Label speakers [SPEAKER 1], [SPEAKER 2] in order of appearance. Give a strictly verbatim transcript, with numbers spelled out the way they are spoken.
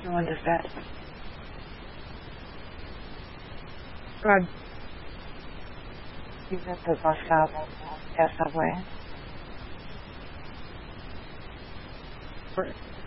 [SPEAKER 1] ¿Dónde está?
[SPEAKER 2] God.
[SPEAKER 1] He's at the bus stop at Subway.
[SPEAKER 2] Where?